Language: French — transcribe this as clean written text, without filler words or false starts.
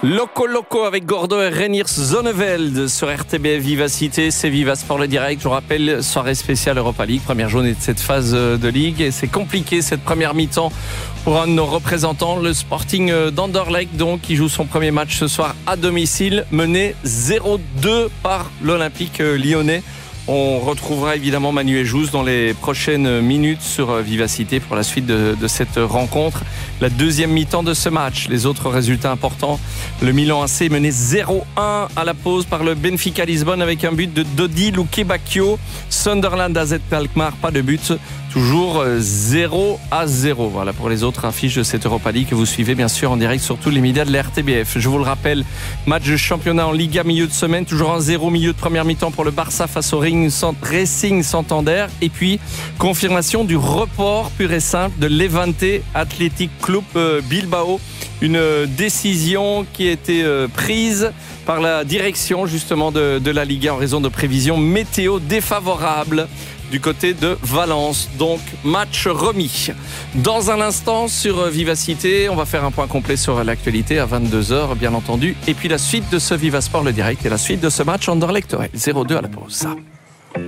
Loco Loco avec Gordo et Reniers Zonneveld sur RTBF Vivacité, c'est Viva Sport le direct. Je vous rappelle, soirée spéciale Europa League, première journée de cette phase de Ligue. Et c'est compliqué cette première mi-temps pour un de nos représentants, le Sporting d'Anderlecht, donc, qui joue son premier match ce soir à domicile, mené 0-2 par l'Olympique lyonnais. On retrouvera évidemment Manu Ejouz dans les prochaines minutes sur Vivacité pour la suite de cette rencontre. La deuxième mi-temps de ce match, les autres résultats importants. Le Milan AC mené 0-1 à la pause par le Benfica Lisbonne avec un but de Dodi Lukebakio. Sunderland AZ Alkmaar, pas de but. Toujours 0-0. Voilà pour les autres affiches de cette Europa League que vous suivez bien sûr en direct sur tous les médias de la RTBF. Je vous le rappelle, match de championnat en Liga milieu de semaine, toujours un 0 milieu de première mi-temps pour le Barça face au Racing Santander. Et puis, confirmation du report pur et simple de Levante Athletic Club Bilbao. Une décision qui a été prise par la direction justement de la Liga en raison de prévisions météo défavorables du côté de Valence. Donc, match remis. Dans un instant, sur Vivacité, on va faire un point complet sur l'actualité à 22h, bien entendu. Et puis la suite de ce Viva Sport le direct et la suite de ce match Anderlecht 0-2 à la pause.